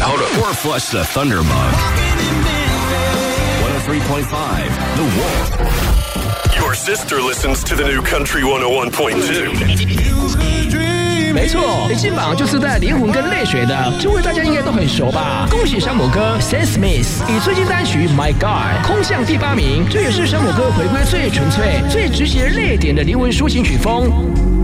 hold up. Or flush the Thunderbug. 103.5, The Wolf. Your sister listens to the new Country 101.2. 没错，一进榜就是带灵魂跟泪水的，这位大家应该都很熟吧？恭喜山姆哥 Sam Smith 以最新单曲 My God 空降第8名，这也是山姆哥回归最纯粹、最直接泪点的灵魂抒情曲风。